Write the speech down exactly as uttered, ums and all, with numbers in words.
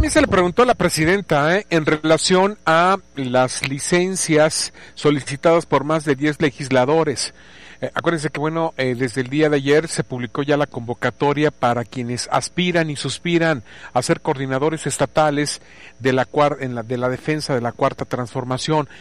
también se le preguntó a la presidenta ¿eh? en relación a las licencias solicitadas por más de diez legisladores. Eh, acuérdense que bueno, eh, desde el día de ayer se publicó ya la convocatoria para quienes aspiran y suspiran a ser coordinadores estatales de la, cuar- en la, de la defensa de la Cuarta Transformación.